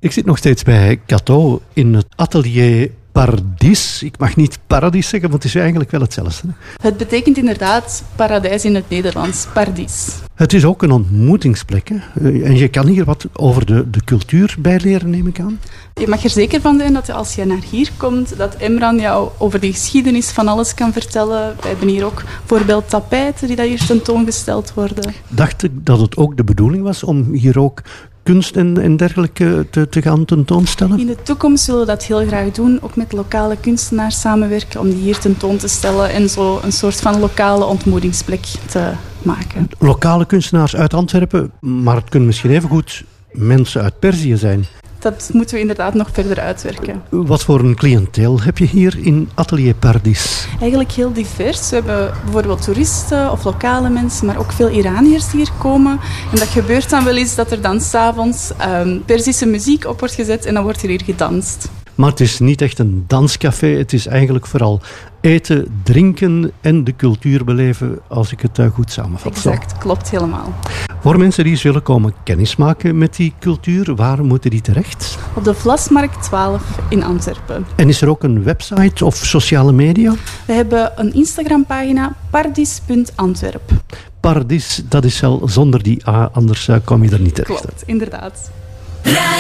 Ik zit nog steeds bij Cato in het atelier Pardis. Ik mag niet paradis zeggen, want het is eigenlijk wel hetzelfde. Het betekent inderdaad paradijs in het Nederlands, Pardis. Het is ook een ontmoetingsplek. Hè? En je kan hier wat over de cultuur bijleren, neem ik aan. Je mag er zeker van zijn dat als je naar hier komt, dat Imran jou over de geschiedenis van alles kan vertellen. We hebben hier ook bijvoorbeeld tapijten die hier tentoongesteld worden. Dacht ik dat het ook de bedoeling was om hier ook kunst en dergelijke te gaan tentoonstellen? In de toekomst zullen we dat heel graag doen, ook met lokale kunstenaars samenwerken om die hier tentoon te stellen en zo een soort van lokale ontmoetingsplek te maken. Lokale kunstenaars uit Antwerpen, maar het kunnen misschien even goed mensen uit Perzië zijn. Dat moeten we inderdaad nog verder uitwerken. Wat voor een cliënteel heb je hier in Atelier Pardis? Eigenlijk heel divers. We hebben bijvoorbeeld toeristen of lokale mensen, maar ook veel Iraniërs die hier komen. En dat gebeurt dan wel eens dat er dan 's avonds Perzische muziek op wordt gezet en dan wordt er hier gedanst. Maar het is niet echt een danscafé, het is eigenlijk vooral eten, drinken en de cultuur beleven, als ik het goed samenvat. Exact, klopt helemaal. Voor mensen die eens willen komen kennismaken met die cultuur, waar moeten die terecht? Op de Vlasmarkt 12 in Antwerpen. En is er ook een website of sociale media? We hebben een Instagram-pagina, pardis.antwerp. Pardis, dat is wel zonder die A, anders kom je er niet terecht. Klopt, inderdaad.